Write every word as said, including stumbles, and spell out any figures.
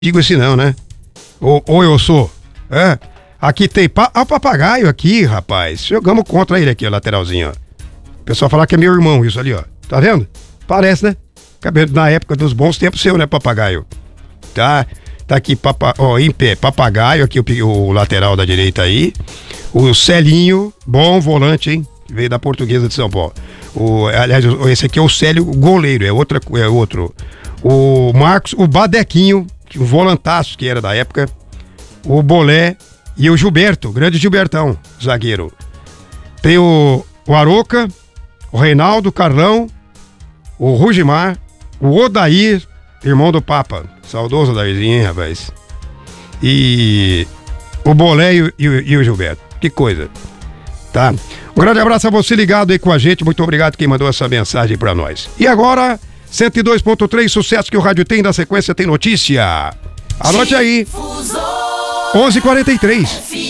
digo assim não, né? Ou, ou eu sou. É. Aqui tem pa... ah, papagaio aqui, rapaz. Jogamos contra ele aqui, ó, lateralzinho, ó. O pessoal fala que é meu irmão isso ali, ó. Tá vendo? Parece, né? Cabelo na época dos bons tempos seu, né, papagaio? Tá, tá aqui, papa... ó, em pé, papagaio, aqui o, o lateral da direita aí. O Celinho, bom volante, hein? Veio da Portuguesa de São Paulo. O, aliás, esse aqui é o Célio, goleiro, é, outra, é outro. O Marcos, o Badequinho, o volantaço que era da época. O Bolé e o Gilberto, o grande Gilbertão, zagueiro. Tem o, o Aroca, o Reinaldo, o Carlão, o Rugimar, o Odair, irmão do Papa. Saudoso Odairzinho, hein, rapaz? E o Bolé e o, e, o, e o Gilberto. Que coisa. Tá? Um grande abraço a você ligado aí com a gente. Muito obrigado quem mandou essa mensagem pra nós. E agora, cento e dois ponto três, sucesso que o rádio tem, na sequência tem notícia. Anote aí. onze e quarenta e três.